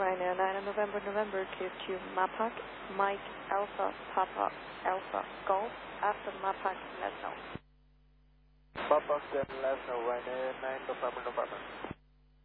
Ryanair 9 November, KFQ Mapak, Mike Alpha, Papa Alpha, Golf, after Mapak, let's know. Papa 7 left now, Ryanair 9 November.